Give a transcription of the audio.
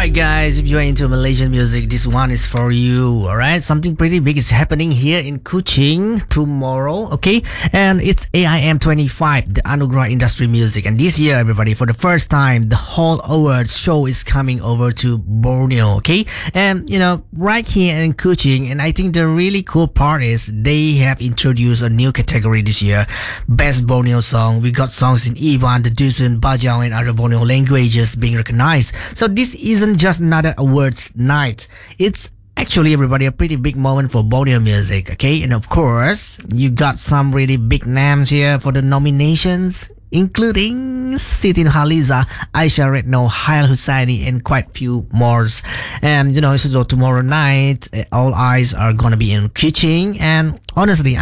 Alright guys, if you're into Malaysian music, this one is for you. Alright, something pretty big is happening here in Kuching tomorrow, okay? And it's AIM 25, the Anugerah Industry Music. And this year, everybody, for the first time, the whole awards show is coming over to Borneo, okay? And, right here in Kuching, and I think the really cool part is they have introduced a new category this year, Best Borneo Song. We got songs in Iban, the Dusun, Bajau, and other Borneo languages being recognized. So this isn't just another awards night. It's actually, everybody, a pretty big moment for Borneo music, okay? And of course, you got some really big names here for the nominations, including Siti Nurhaliza, Aisha Retno, Hail Hussaini, and quite few more. And so tomorrow night, all eyes are gonna be in Kuching, and honestly,